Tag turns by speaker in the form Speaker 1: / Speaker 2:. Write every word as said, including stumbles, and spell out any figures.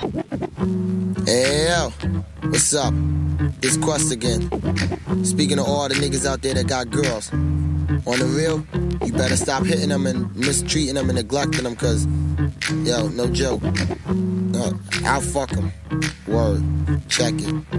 Speaker 1: Hey, yo, what's up? It's Quest again. Speaking of all the niggas out there that got girls, on the real, you better stop hitting them and mistreating them and neglecting them, cause, yo, no joke. Uh, I'll fuck them. Word. Check it.